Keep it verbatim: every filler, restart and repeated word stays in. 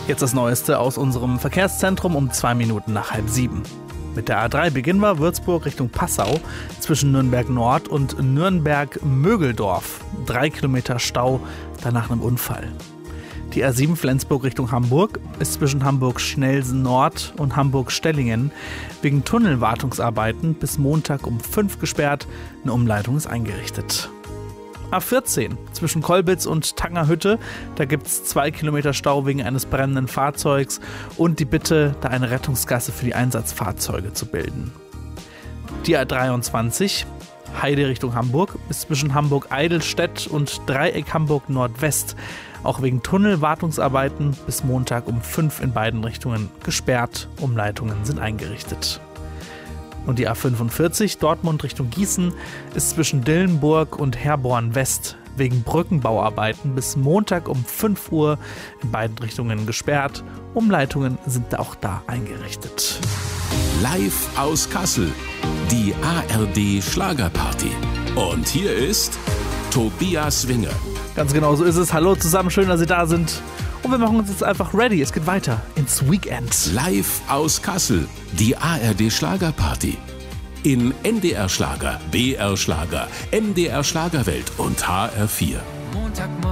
Jetzt das Neueste aus unserem Verkehrszentrum um zwei Minuten nach halb sieben. Mit der A drei beginnen wir Würzburg Richtung Passau zwischen Nürnberg Nord und Nürnberg-Mögeldorf. Drei Kilometer Stau, danach einem Unfall. Die A sieben Flensburg Richtung Hamburg ist zwischen Hamburg-Schnelsen Nord und Hamburg-Stellingen wegen Tunnelwartungsarbeiten bis Montag um fünf gesperrt. Eine Umleitung ist eingerichtet. A vierzehn zwischen Kolbitz und Tangerhütte, da gibt es zwei Kilometer Stau wegen eines brennenden Fahrzeugs und die Bitte, da eine Rettungsgasse für die Einsatzfahrzeuge zu bilden. Die A dreiundzwanzig, Heide Richtung Hamburg, ist zwischen Hamburg-Eidelstedt und Dreieck Hamburg Nordwest, auch wegen Tunnelwartungsarbeiten bis Montag um fünf in beiden Richtungen gesperrt, Umleitungen sind eingerichtet. Und die A fünfundvierzig, Dortmund Richtung Gießen, ist zwischen Dillenburg und Herborn West wegen Brückenbauarbeiten bis Montag um fünf Uhr in beiden Richtungen gesperrt. Umleitungen sind auch da eingerichtet. Live aus Kassel, die A R D Schlagerparty. Und hier ist Tobias Winger. Ganz genau so ist es. Hallo zusammen, schön, dass Sie da sind. Und wir machen uns jetzt einfach ready. Es geht weiter ins Weekend. Live aus Kassel, die A R D Schlagerparty. In N D R Schlager, B R Schlager, M D R Schlagerwelt und H R vier.